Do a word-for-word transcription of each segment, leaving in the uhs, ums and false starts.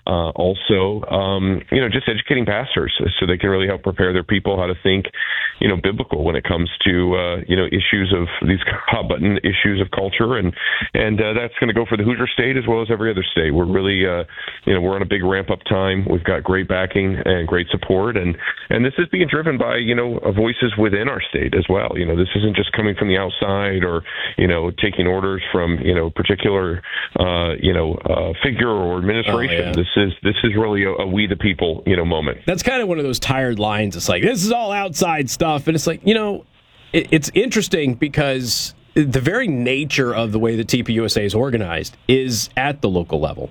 Uh, also, um, you know, just educating pastors so they can really help prepare their people how to think, you know, biblical when it comes to, uh, you know, issues of these hot button issues of culture. And, and uh, that's going to go for the Hoosier State as well as every other state. We're really, uh, you know, we're on a big ramp up time. We've got great backing and great support. And, and this is being driven by, you know, voices within our state as well. You know, this isn't just coming from the outside or, you know, taking orders from, you know, particular, uh, you know, uh, figure or administration. Oh, yeah. This is, this is really a, a we the people, you know, moment. That's kind of one of those tired lines. It's like, this is all outside stuff. And it's like, you know, it, it's interesting because the very nature of the way the T P U S A is organized is at the local level.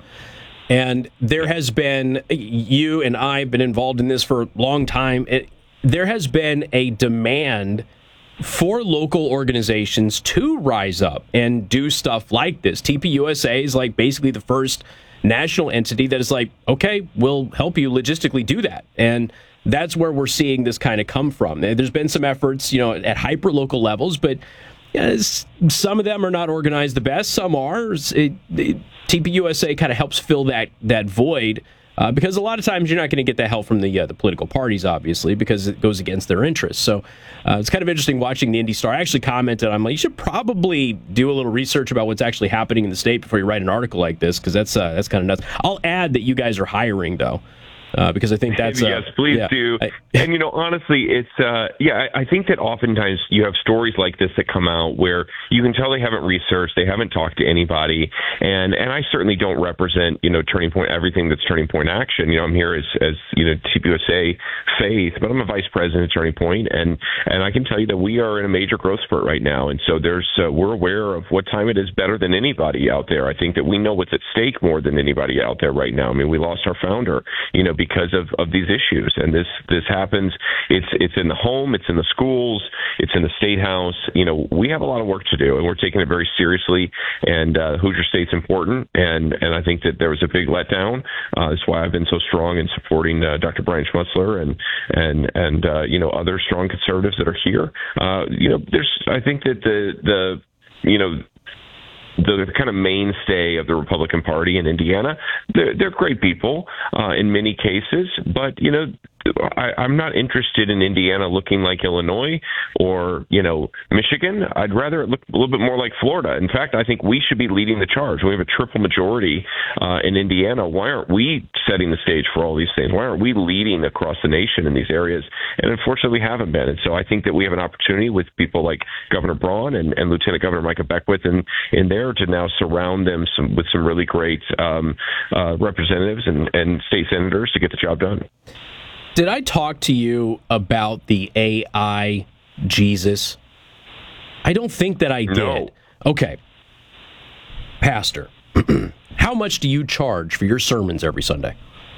And there has been, you and I have been involved in this for a long time. It, there has been a demand for local organizations to rise up and do stuff like this. T P U S A is like basically the first national entity that is like, okay, we'll help you logistically do that. And that's where we're seeing this kind of come from. There's been some efforts, you know, at hyper-local levels, but yeah, some of them are not organized the best. Some are. It, it, T P U S A kind of helps fill that that void uh, because a lot of times you're not going to get that help from the uh, the political parties, obviously, because it goes against their interests. So uh, it's kind of interesting watching the Indy Star. I actually commented, I'm like, you should probably do a little research about what's actually happening in the state before you write an article like this, because that's uh, that's kind of nuts. I'll add that you guys are hiring, though. Uh, because I think that's... Uh, yes, please yeah. do. And, you know, honestly, it's... Uh, yeah, I, I think that oftentimes you have stories like this that come out where you can tell they haven't researched, they haven't talked to anybody, and and I certainly don't represent, you know, Turning Point, everything that's Turning Point Action. You know, I'm here as, as you know, T P U S A faith, but I'm a vice president at Turning Point, and, and I can tell you that we are in a major growth spurt right now, and so there's uh, we're aware of what time it is better than anybody out there. I think that we know what's at stake more than anybody out there right now. I mean, we lost our founder, you know, because of, of these issues. And this this happens. It's it's in the home, it's in the schools, it's in the State House. You know, we have a lot of work to do, and we're taking it very seriously. And uh, Hoosier State's important, and and I think that there was a big letdown. Uh, that's why I've been so strong in supporting uh, Doctor Brian Schmutzler and and and uh, you know, other strong conservatives that are here. Uh, you know, there's I think that the the you know. the kind of mainstay of the Republican Party in Indiana. They're, they're great people uh, in many cases, but, you know, I, I'm not interested in Indiana looking like Illinois or, you know, Michigan. I'd rather it look a little bit more like Florida. In fact, I think we should be leading the charge. We have a triple majority uh, in Indiana. Why aren't we setting the stage for all these things? Why aren't we leading across the nation in these areas? And unfortunately, we haven't been. And so I think that we have an opportunity with people like Governor Braun and, and Lieutenant Governor Micah Beckwith in, in there to now surround them some, with some really great um, uh, representatives and, and state senators to get the job done. Did I talk to you about the A I Jesus? I don't think that I did. No. Okay. Pastor, how much do you charge for your sermons every Sunday?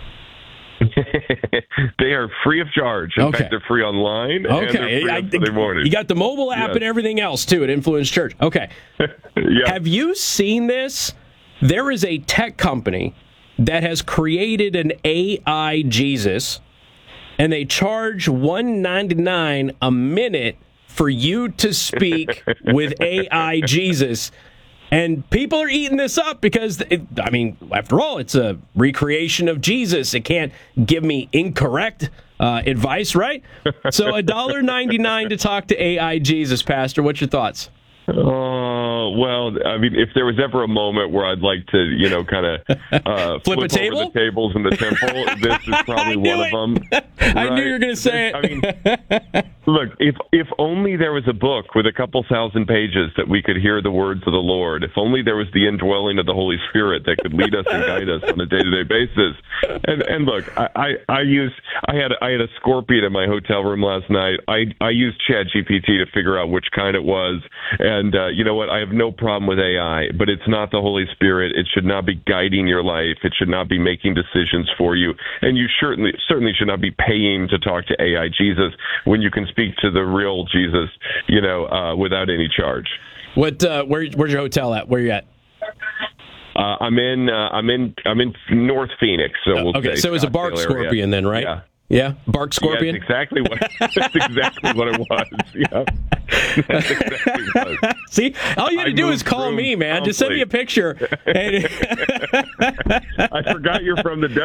They are free of charge. In okay. fact, they're free online. Okay. And they're free I, on Sunday morning. You got the mobile app yes. and everything else, too, at Influence Church. Okay. Yeah. Have you seen this? There is a tech company that has created an A I Jesus, and they charge one dollar and ninety-nine cents a minute for you to speak with A I Jesus. And people are eating this up because, it, I mean, after all, it's a recreation of Jesus. It can't give me incorrect uh, advice, right? So one dollar and ninety-nine cents to talk to A I Jesus, Pastor. What's your thoughts? Oh, well, I mean, if there was ever a moment where I'd like to, you know, kind of uh, flip, flip a table? over the tables in the temple, this is probably one it. of them. Right? I knew you were going to say I it. mean, look, if if only there was a book with a couple thousand pages that we could hear the words of the Lord, if only there was the indwelling of the Holy Spirit that could lead us and guide us on a day-to-day basis. And and look, I, I, I used I had I had a scorpion in my hotel room last night. I I used ChatGPT to figure out which kind it was. And uh, you know what? I have no problem with A I, but it's not the Holy Spirit. It should not be guiding your life. It should not be making decisions for you. And you certainly certainly should not be paying to talk to A I Jesus when you can speak to the real Jesus, you know, uh, without any charge. What? Uh, where, where's your hotel at? Where are you at? Uh, I'm in. Uh, I'm in. I'm in North Phoenix. So we'll okay. say So it was a bark scorpion then, right? Yeah. Yeah, bark scorpion. Yeah, that's exactly what. That's exactly what it was. Yeah, that's exactly what it was. See, all you had to I do is call me, man. Just send me a picture. I forgot you're from the